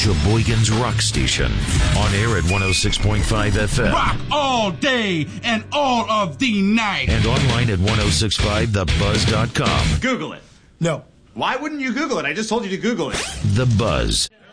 Sheboygan's rock station. On air at 106.5 FM. Rock all day and all of the night. And online at 1065thebuzz.com. Google it. No. Why wouldn't you Google it? I just told you to Google it. The Buzz.